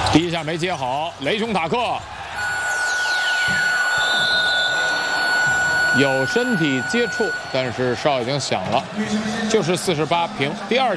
第一下没接好，雷雄塔克有身体接触，但是哨已经响了，就是48平。第二。